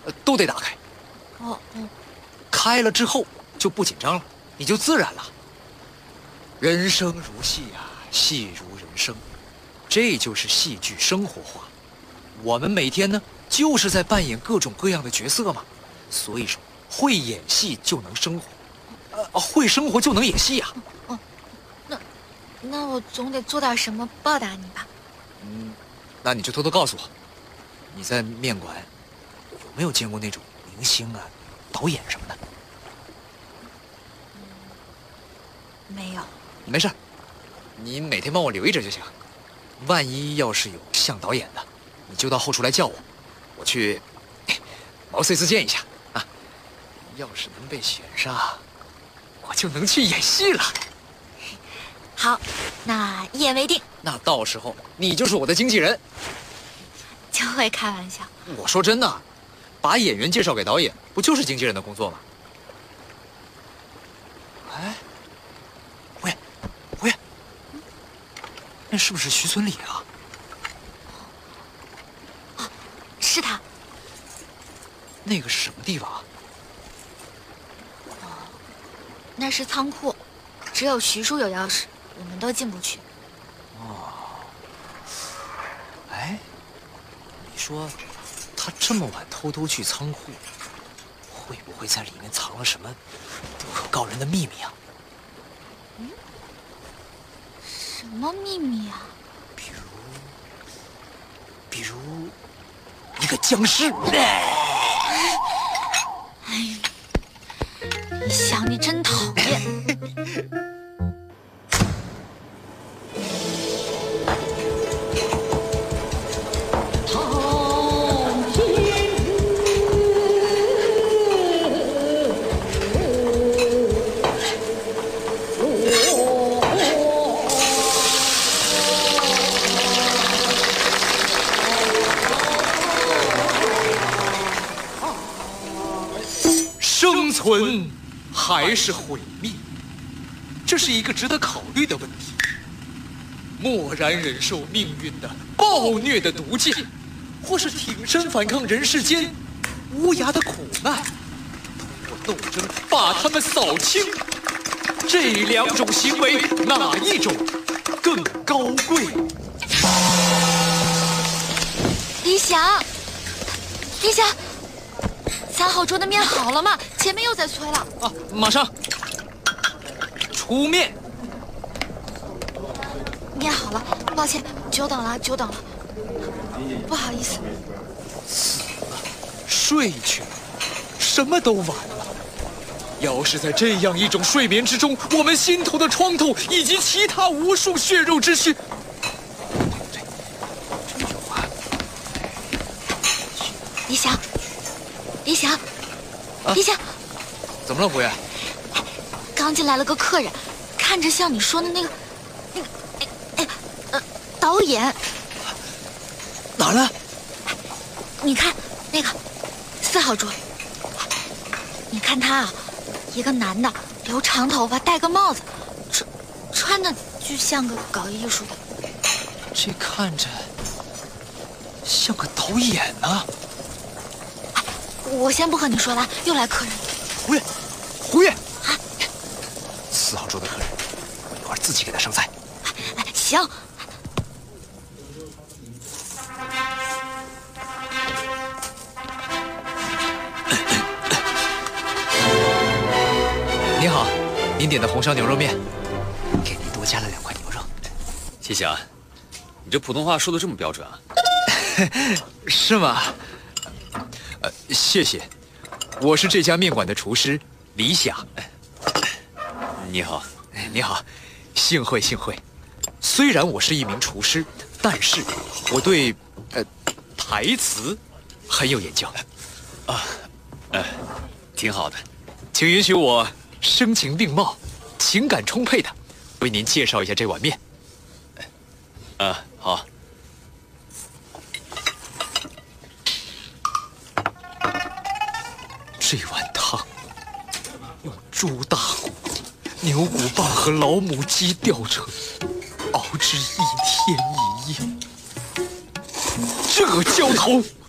都得打开。 哦， 开了之后就不紧张了，你就自然了。人生如戏啊，戏如人生，这就是戏剧生活化。我们每天呢，就是在扮演各种各样的角色嘛。所以说，会演戏就能生活，会生活就能演戏呀。 那我总得做点什么报答你吧？ 那你就偷偷告诉我，你在面馆有没有见过那种明星啊、导演什么的？ 没有。 没事，你每天帮我留意着就行。万一要是有像导演的，你就到后厨来叫我，我去毛遂自荐一下啊。要是能被选上，我就能去演戏了。 好，那一言为定。 那到时候你就是我的经纪人。 就会开玩笑。 我说真的，把演员介绍给导演，不就是经纪人的工作吗？哎，胡月，那是不是徐存礼啊？ 是他。 那个是什么地方啊？ 那是仓库，只有徐叔有钥匙，我们都进不去。 哎，你说他这么晚偷偷去仓库，会不会在里面藏了什么不可告人的秘密啊？ 什么秘密啊？ 比如一个僵尸。 你想，你真讨厌。 生存还是毁灭，这是一个值得考虑的问题。默然忍受命运的暴虐的毒箭，或是挺身反抗人世间无涯的苦难，通过斗争把他们扫清。这两种行为，哪一种更高贵？ 李想，李想，3号桌的面好了吗？前面又在催了。 啊，马上出面。 面好了，抱歉，久等了，久等了，不好意思。 死了，睡去了，什么都晚了。要是在这样一种睡眠之中，我们心头的创痛以及其他无数血肉之躯，对，有啊。 李想，李想，李想， 怎么了，胡月？ 刚进来了个客人，看着像你说的那个，导演。 哪儿呢？ 你看那个4号桌，你看他啊，一个男的，留长头发，戴个帽子，穿的就像个搞艺术的。 这看着像个导演呢。 我先不和你说了，又来客人。 胡月，胡月啊！4号桌的客人，我一会儿自己给他上菜。 行。 您好，您点的红烧牛肉面，给您多加了2块牛肉。 谢谢啊，你这普通话说的这么标准啊？ 是吗？谢谢，我是这家面馆的厨师李想。 你好， 你好，幸会幸会。虽然我是一名厨师，但是我对台词很有研究。 挺好的。 请允许我声情并茂、情感充沛的为您介绍一下这碗面。 好。 这碗汤用猪大骨、牛骨棒和老母鸡吊成，熬制1天1夜。这浇头